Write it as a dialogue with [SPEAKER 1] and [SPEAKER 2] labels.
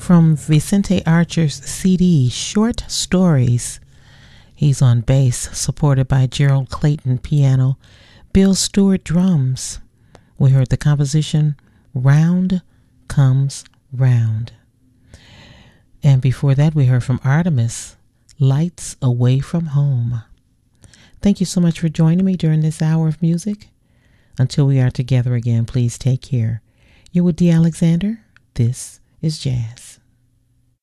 [SPEAKER 1] from Vicente Archer's CD, Short Stories. He's on bass, supported by Gerald Clayton piano, Bill Stewart drums. We heard the composition, Round Comes Round. And before that, we heard from Artemis, Lights Away from Home. Thank you so much for joining me during this hour of music. Until we are together again, please take care. You're with Dee Alexander. This is Jazz.